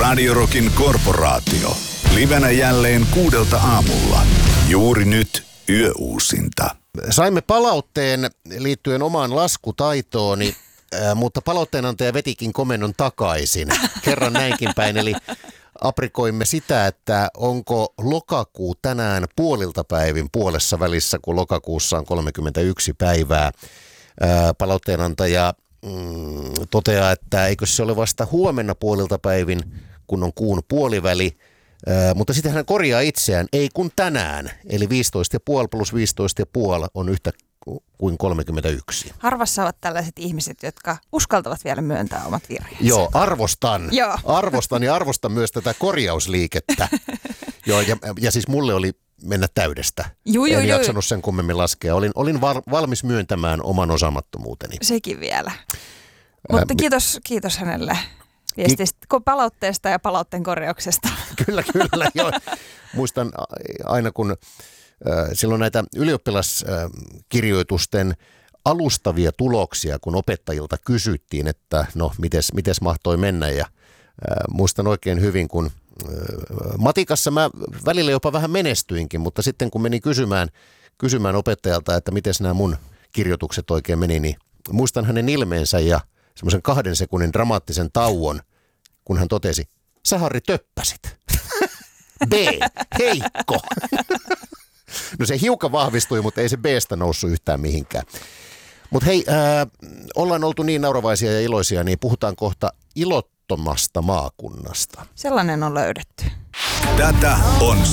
Radio Rockin korporaatio. Livenä jälleen 6 aamulla. Juuri nyt yöuusinta. Saimme palautteen liittyen omaan laskutaitooni, mutta palautteenantaja vetikin komennon takaisin. Kerran näinkin päin, eli aprikoimme sitä, että onko lokakuu tänään puolilta päivin puolessa välissä, kun lokakuussa on 31 päivää. Palautteenantaja toteaa, että eikö se ole vasta huomenna puolilta päivin, kun on kuun puoliväli. Mutta sitten hän korjaa itseään, ei kun tänään, eli 15,5 plus 15,5 on yhtä kuin 31. Harvassa ovat tällaiset ihmiset, jotka uskaltavat vielä myöntää omat virheensä. Joo, arvostan. Joo. Arvostan myös tätä korjausliikettä. Joo, ja siis mulle oli mennä täydestä. En jaksanut sen kummemmin laskea. Olin valmis myöntämään oman osaamattomuuteni. Sekin vielä. Mutta kiitos hänelle viestistä, palautteesta ja palautteen korjauksesta. Kyllä, joo. Muistan aina, kun silloin näitä ylioppilaskirjoitusten alustavia tuloksia, kun opettajilta kysyttiin, että no, mites mahtoi mennä. Ja muistan oikein hyvin, kun matikassa mä välillä jopa vähän menestyinkin, mutta sitten kun menin kysymään opettajalta, että miten nämä mun kirjoitukset oikein meni, niin muistan hänen ilmeensä ja semmoisen 2 sekunnin dramaattisen tauon, kun hän totesi, sä Harri töppäsit. B, heikko. No se hiukan vahvistui, mutta ei se B:stä noussut yhtään mihinkään. Mutta hei, ollaan oltu niin nauravaisia ja iloisia, niin puhutaan kohta ilottomasta maakunnasta. Sellainen on löydetty. Tätä on